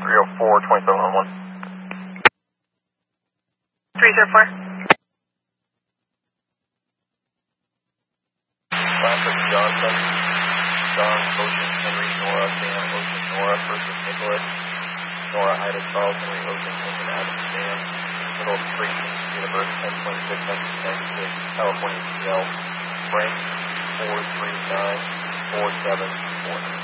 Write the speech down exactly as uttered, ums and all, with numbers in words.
three oh four, twenty-seven on one. three zero four. Classic Johnson, John, Ocean, Henry, Nora, Sam, Ocean, Nora, versus Nicholas, Nora, Ida, Charles, Henry, Ocean, Lincoln, Adam, Sam, Middle Street, Universe, ten twenty-six, ninety-six, California, C L, Frank, four three nine, four seven four.